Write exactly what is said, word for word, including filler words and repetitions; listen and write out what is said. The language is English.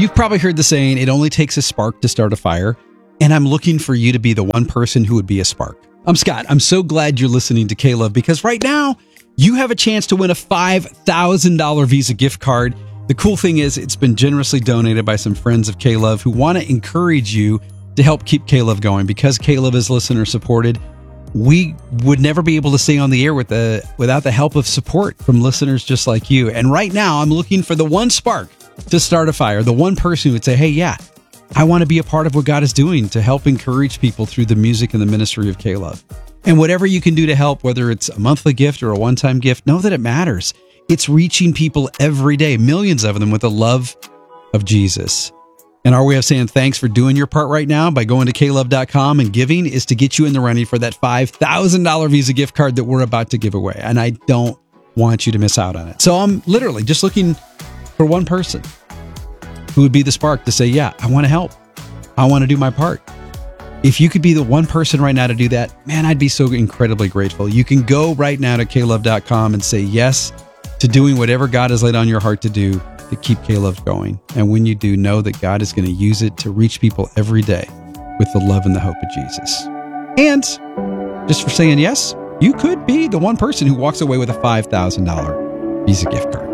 You've probably heard the saying, it only takes a spark to start a fire. And I'm looking for you to be the one person who would be a spark. I'm Scott. I'm so glad you're listening to K-Love, because right now you have a chance to win a five thousand dollars Visa gift card. The cool thing is it's been generously donated by some friends of K-Love who want to encourage you to help keep K-Love going. Because K-Love is listener supported, we would never be able to stay on the air with the, without the help of support from listeners just like you. And right now I'm looking for the one spark to start a fire, the one person who would say, hey, yeah, I want to be a part of what God is doing to help encourage people through the music and the ministry of K-Love. And whatever you can do to help, whether it's a monthly gift or a one-time gift, know that it matters. It's reaching people every day, millions of them, with the love of Jesus. And our way of saying thanks for doing your part right now by going to K love dot com and giving is to get you in the running for that five thousand dollars Visa gift card that we're about to give away. And I don't want you to miss out on it. So I'm literally just looking for one person who would be the spark to say, yeah, I want to help. I want to do my part. If you could be the one person right now to do that, man, I'd be so incredibly grateful. You can go right now to K love dot com and say yes to doing whatever God has laid on your heart to do to keep K-Love going. And when you do, know that God is going to use it to reach people every day with the love and the hope of Jesus. And just for saying yes, you could be the one person who walks away with a five thousand dollars Visa gift card.